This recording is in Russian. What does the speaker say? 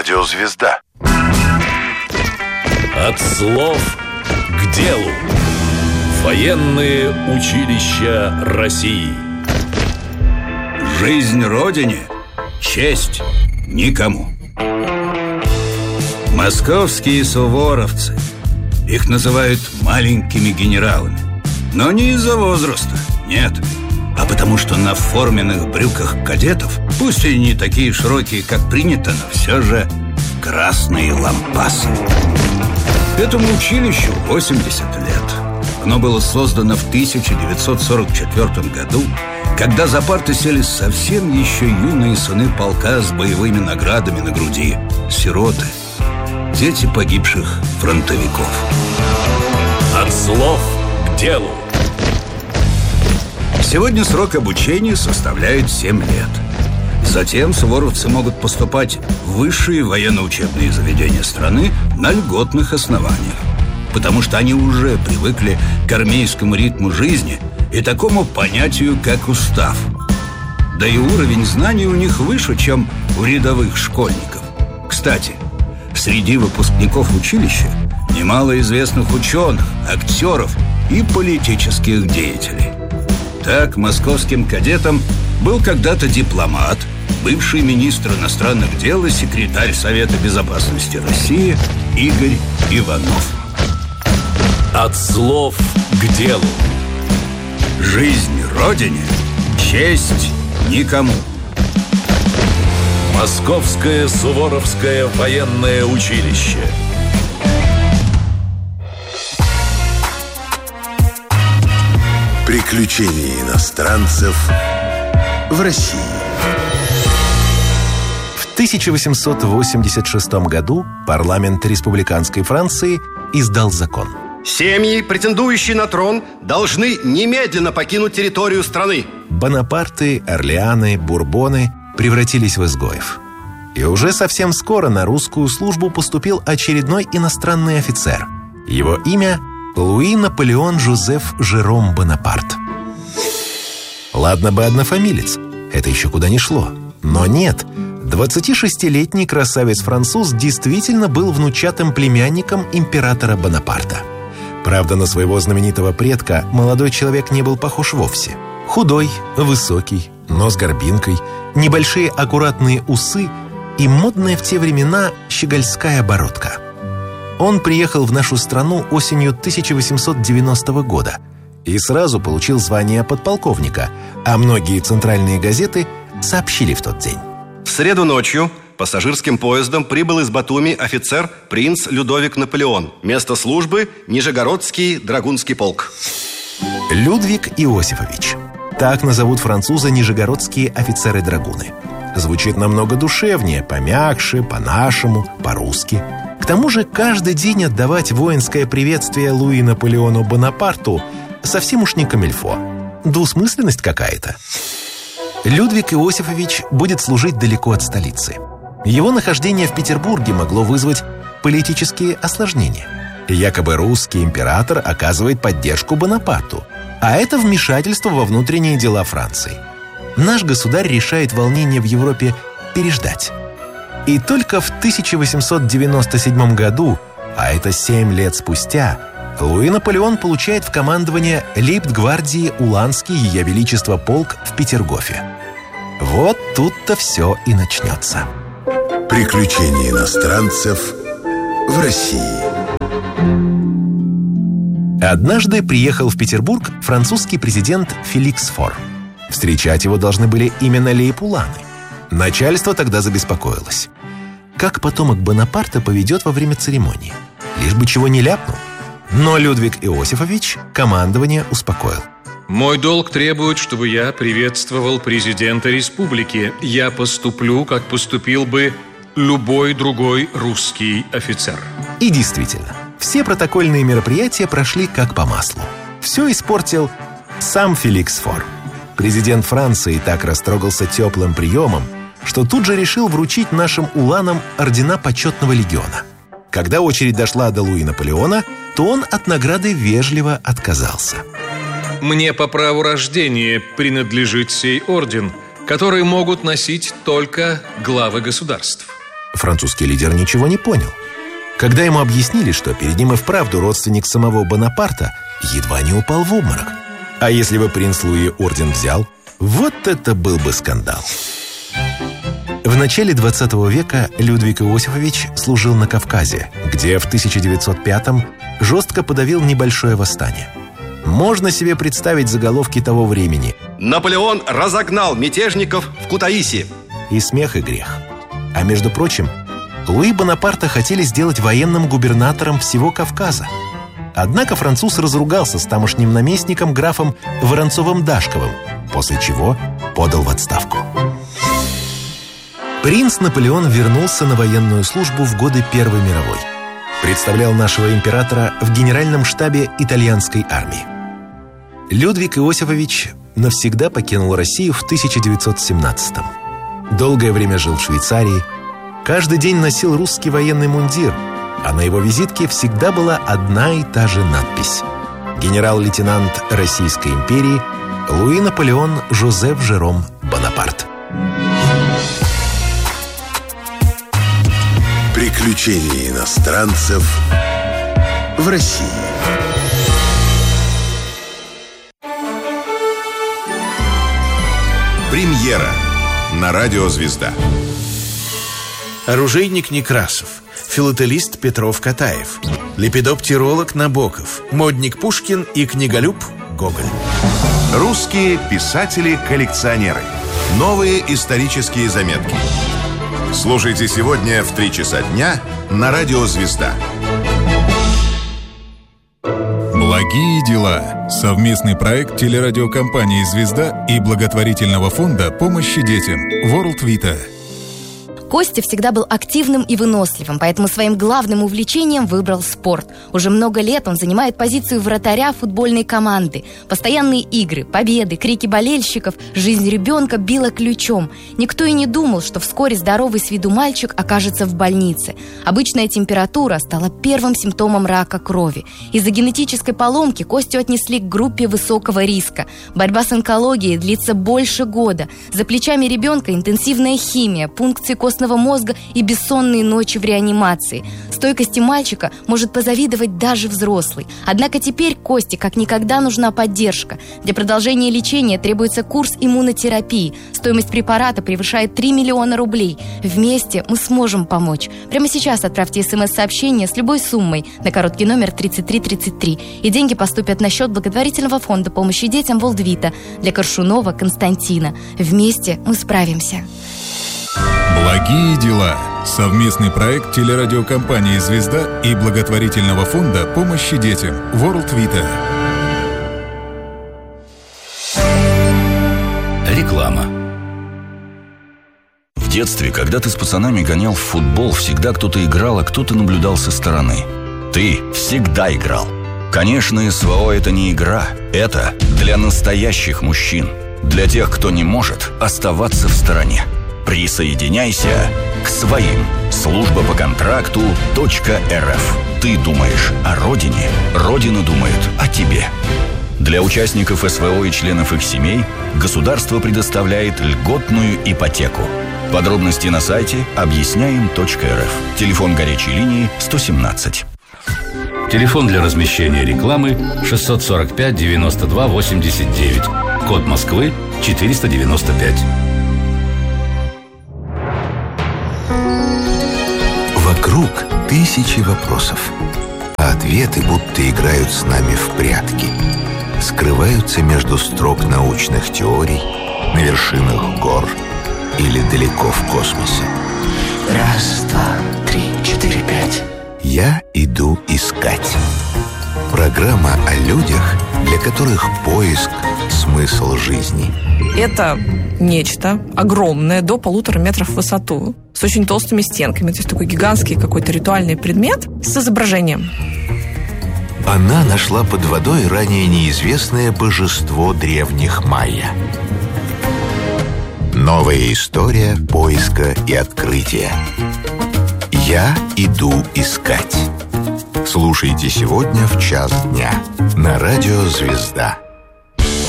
Радиозвезда. От слов к делу. Военные училища России. Жизнь Родине, честь никому. Московские суворовцы. Их называют маленькими генералами. Но не из-за возраста, нет, а потому что на форменных брюках кадетов, пусть и не такие широкие, как принято, но все же красные лампасы. Этому училищу 80 лет. Оно было создано в 1944 году, когда за парты сели совсем еще юные сыны полка с боевыми наградами на груди, сироты, дети погибших фронтовиков. От слов к делу. Сегодня срок обучения составляет 7 лет. Затем суворовцы могут поступать в высшие военно-учебные заведения страны на льготных основаниях, потому что они уже привыкли к армейскому ритму жизни и такому понятию, как устав. Да и уровень знаний у них выше, чем у рядовых школьников. Кстати, среди выпускников училища немало известных ученых, актеров и политических деятелей. Так, московским кадетом был когда-то дипломат, бывший министр иностранных дел и секретарь Совета безопасности России Игорь Иванов. От слов к делу. Жизнь Родине, честь никому. Московское Суворовское военное училище. Приключения иностранцев в России. В 1886 году парламент республиканской Франции издал закон. Семьи, претендующие на трон, должны немедленно покинуть территорию страны. Бонапарты, Орлеаны, Бурбоны превратились в изгоев. И уже совсем скоро на русскую службу поступил очередной иностранный офицер. Его имя – Луи Наполеон Жозеф Жером Бонапарт. Ладно бы однофамилец, это еще куда ни шло. Но нет, 26-летний красавец-француз действительно был внучатым племянником императора Бонапарта. Правда, на своего знаменитого предка молодой человек не был похож вовсе. Худой, высокий, нос с горбинкой, небольшие аккуратные усы и модная в те времена щегольская бородка. Он приехал в нашу страну осенью 1890 года и сразу получил звание подполковника, а многие центральные газеты сообщили в тот день. В среду ночью пассажирским поездом прибыл из Батуми офицер принц Людовик Наполеон. Место службы – Нижегородский драгунский полк. Людвиг Иосифович. Так назовут француза нижегородские офицеры-драгуны. Звучит намного душевнее, помягче, по-нашему, по-русски. К тому же каждый день отдавать воинское приветствие Луи Наполеону Бонапарту совсем уж не камильфо. Двусмысленность какая-то. Людвиг Иосифович будет служить далеко от столицы. Его нахождение в Петербурге могло вызвать политические осложнения. Якобы русский император оказывает поддержку Бонапарту, а это вмешательство во внутренние дела Франции. Наш государь решает волнение в Европе переждать. И только в 1897 году, а это 7 лет спустя, Луи Наполеон получает в командование лейбгвардии Уланский Ее Величество полк в Петергофе. Вот тут-то все и начнется. Приключения иностранцев в России. Однажды приехал в Петербург французский президент Феликс Фор. Встречать его должны были именно лейб-уланы. Начальство тогда забеспокоилось. Как потомок Бонапарта поведет во время церемонии? Лишь бы чего не ляпнул. Но Людвиг Иосифович командование успокоил. Мой долг требует, чтобы я приветствовал президента республики. Я поступлю, как поступил бы любой другой русский офицер. И действительно, все протокольные мероприятия прошли как по маслу. Все испортил сам Феликс Фор. Президент Франции так растрогался теплым приемом, что тут же решил вручить нашим уланам ордена почетного легиона. Когда очередь дошла до Луи Наполеона, то он от награды вежливо отказался. Мне по праву рождения принадлежит сей орден, который могут носить только главы государств. французский лидер ничего не понял. Когда ему объяснили, что перед ним и вправду родственник самого Бонапарта, едва не упал в обморок. А если бы принц Луи орден взял, вот это был бы скандал. В начале 20 века Людвиг Иосифович служил на Кавказе, где в 1905-м жестко подавил небольшое восстание. Можно себе представить заголовки того времени: Наполеон разогнал мятежников в Кутаиси. И смех, и грех. А между прочим, Луи Бонапарта хотели сделать военным губернатором всего Кавказа. Однако француз разругался с тамошним наместником графом Воронцовым-Дашковым, после чего подал в отставку. Принц Наполеон вернулся на военную службу в годы Первой мировой. Представлял нашего императора в генеральном штабе итальянской армии. Людвиг Иосифович навсегда покинул Россию в 1917-м. Долгое время жил в Швейцарии, каждый день носил русский военный мундир, а на его визитке всегда была одна и та же надпись: генерал-лейтенант Российской империи Луи Наполеон Жозеф Жером Бонапарт. Приключения иностранцев в России. Премьера на радио «Звезда». Оружейник Некрасов, филателист Петров-Катаев, лепидоптиролог Набоков, модник Пушкин и книголюб Гоголь. Русские писатели-коллекционеры. Новые исторические заметки. Слушайте сегодня в 3 часа дня на радио «Звезда». Благие дела. Совместный проект телерадиокомпании «Звезда» и благотворительного фонда помощи детям World Vita. Костя всегда был активным и выносливым, поэтому своим главным увлечением выбрал спорт. Уже много лет он занимает позицию вратаря футбольной команды. Постоянные игры, победы, крики болельщиков, жизнь ребенка била ключом. Никто и не думал, что вскоре здоровый с виду мальчик окажется в больнице. Обычная температура стала первым симптомом рака крови. Из-за генетической поломки Костю отнесли к группе высокого риска. Борьба с онкологией длится больше года. За плечами ребенка интенсивная химия, пункции костного мозга и бессонные ночи в реанимации. Стойкости мальчика может позавидовать даже взрослый. Однако теперь Косте как никогда нужна поддержка. Для продолжения лечения требуется курс иммунотерапии. Стоимость препарата превышает 3 миллиона рублей. Вместе мы сможем помочь. Прямо сейчас отправьте СМС-сообщение с любой суммой на короткий номер 3333. И деньги поступят на счет благотворительного фонда помощи детям World Vita для Коршунова Константина. Вместе мы справимся. Благие дела. Совместный проект телерадиокомпании «Звезда» и благотворительного фонда помощи детям World Vita. Реклама. В детстве, когда ты с пацанами гонял в футбол, всегда кто-то играл, а кто-то наблюдал со стороны. Ты всегда играл. Конечно, СВО – это не игра. Это для настоящих мужчин. Для тех, кто не может оставаться в стороне. Присоединяйся к своим. Служба по контракту .рф. Ты думаешь о родине, Родина думает о тебе. Для участников СВО и членов их семей государство предоставляет льготную ипотеку. Подробности на сайте объясняем.рф. Телефон горячей линии 117. Телефон для размещения рекламы 645 92 89. Код Москвы 495. Вокруг тысячи вопросов, а ответы будто играют с нами в прятки. Скрываются между строк научных теорий, на вершинах гор или далеко в космосе. Раз, два, три, 4, 5. Я иду искать. Программа о людях, для которых поиск – смысл жизни. Это нечто огромное, до 1,5 метра в высоту, с очень толстыми стенками. То есть такой гигантский какой-то ритуальный предмет с изображением. Она нашла под водой ранее неизвестное божество древних майя. Новая история поиска и открытия. Я иду искать. Слушайте сегодня в 1:00 дня на радио «Звезда».